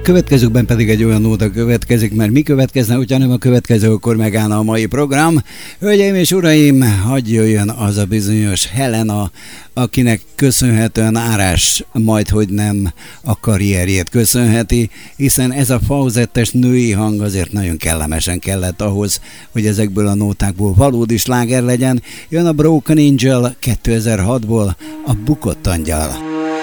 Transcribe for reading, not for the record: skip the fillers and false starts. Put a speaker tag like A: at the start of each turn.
A: Következőkben pedig egy olyan nóta következik, mert mi következne, hogyha nem a következő, akkor megállna a mai program. Hölgyeim és uraim, hadd jöjjön az a bizonyos Helena, akinek köszönhetően Árás majdhogy nem a karrierjét köszönheti, hiszen ez a falzettes női hang azért nagyon kellemesen kellett ahhoz, hogy ezekből a nótákból valódi sláger legyen. Jön a Broken Angel 2006-ból, a Bukott Angyal.